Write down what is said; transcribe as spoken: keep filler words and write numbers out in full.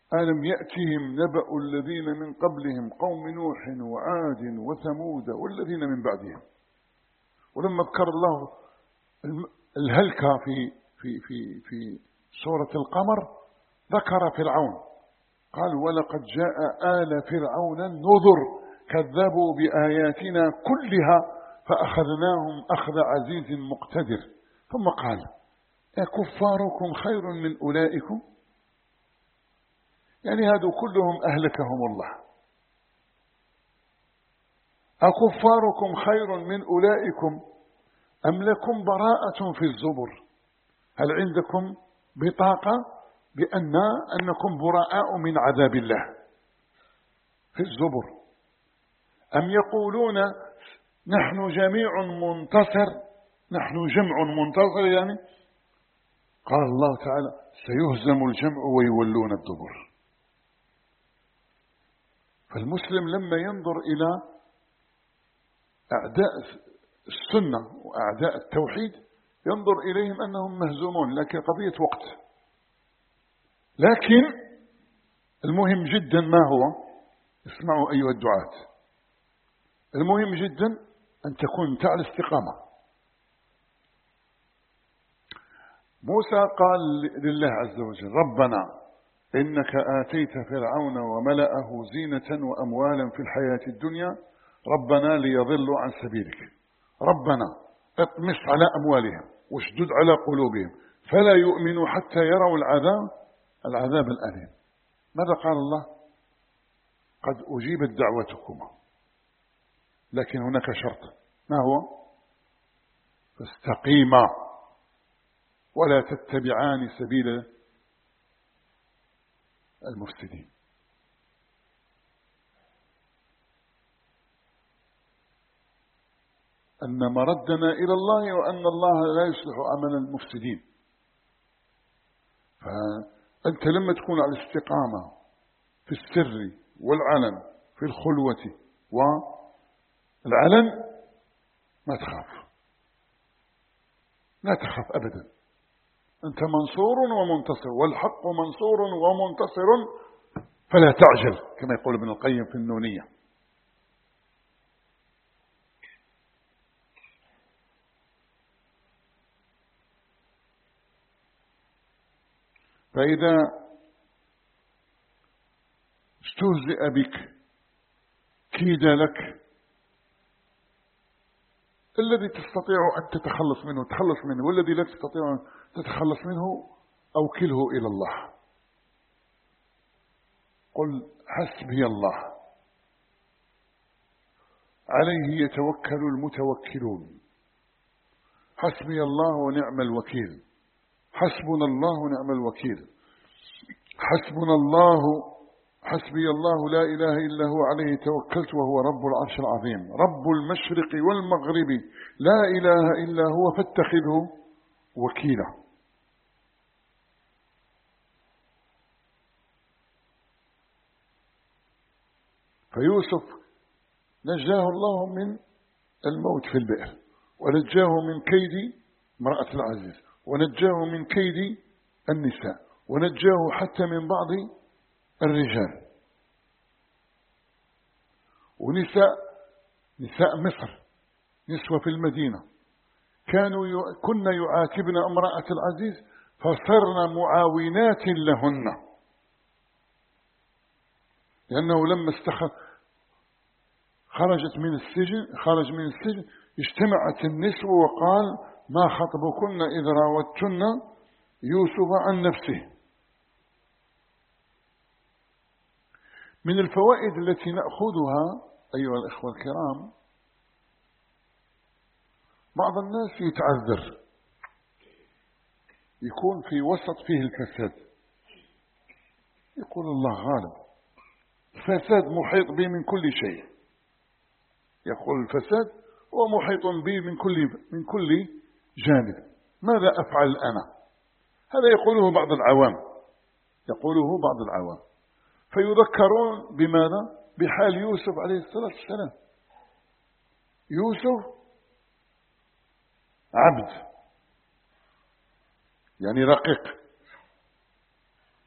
ألم يأتهم نبأ الذين من قبلهم قوم نوح وعاد وثمود والذين من بعدهم. ولما ذكر الله الهلكة في في في في سورة القمر ذكر فرعون، قال ولقد جاء آل فرعون النذر كذبوا بآياتنا كلها فأخذناهم أخذ عزيز مقتدر. ثم قال أكفاركم خير من أولئكم؟ يعني هذو كلهم أهلكهم الله. أكفاركم خير من أولئكم أم لكم براءة في الزبر؟ هل عندكم بطاقة بأن أنكم براء من عذاب الله في الزبر؟ أم يقولون نحن جميع منتصر، نحن جمع منتصر، يعني قال الله تعالى سيهزم الجمع ويولون الدبر. فالمسلم لما ينظر إلى أعداء السنة وأعداء التوحيد ينظر إليهم أنهم مهزومون، لكن قضية وقت. لكن المهم جدا ما هو؟ اسمعوا أيها الدعاة، المهم جدا أن تكون أنت على استقامة. موسى قال لله عز وجل ربنا إنك آتيت فرعون وملأه زينة وأموالا في الحياة الدنيا ربنا ليضلوا عن سبيلك، ربنا اطمس على أموالهم واشدد على قلوبهم فلا يؤمنوا حتى يروا العذاب العذاب الأليم. ماذا قال الله؟ قد أجيبت دعوتكما لكن هناك شرط، ما هو؟ فاستقيما ولا تتبعان سبيل المفسدين. أن مردنا إلى الله وأن الله لا يصلح عمل المفسدين. فأنت لما تكون على الاستقامة في السر والعلن، في الخلوة والعلن، ما تخاف، لا تخاف أبدا. أنت منصور ومنتصر، والحق منصور ومنتصر فلا تعجل، كما يقول ابن القيم في النونية. فإذا استهزئ بك كيد لك الذي تستطيع أن تتخلص منه تخلص منه، والذي لا تستطيع أن تتخلص منه أوكله إلى الله. قل حسبي الله عليه يتوكل المتوكلون، حسبي الله ونعم الوكيل، حسبنا الله ونعم الوكيل، حسبنا الله حسبي الله لا إله إلا هو عليه توكلت وهو رب العرش العظيم، رب المشرق والمغرب لا إله إلا هو فاتخذه وكيلا. فيوسف نجاه الله من الموت في البئر، ونجاه من كيد امرأة العزيز، ونجاه من كيد النساء، ونجاه حتى من بعض الرجال. ونساء نساء مصر، نسوة في المدينة، كانوا ي... كنا يعاتبن امرأة العزيز فصرنا معاونات لهن، لأنه لما استخ... خرجت من السجن خرج من السجن اجتمعت النسوة وقال ما خطبكن إذ راوتن يوسف عن نفسه. من الفوائد التي نأخذها أيها الإخوة الكرام، بعض الناس يتعذر، يكون في وسط فيه الفساد، يقول الله غالب، الفساد محيط بي من كل شيء، يقول الفساد هو محيط بي من كل من كل جانب، ماذا أفعل أنا؟ هذا يقوله بعض العوام، يقوله بعض العوام فيذكرون بماذا؟ بحال يوسف عليه الصلاة والسلام. يوسف عبد يعني رقيق،